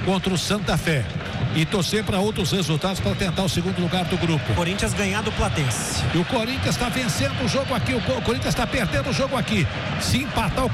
contra o Santa Fé. E torcer para outros resultados para tentar o segundo lugar do grupo. Corinthians ganhar do Platense. E o Corinthians está vencendo o jogo aqui, o Corinthians está perdendo o jogo aqui. Se empatar, o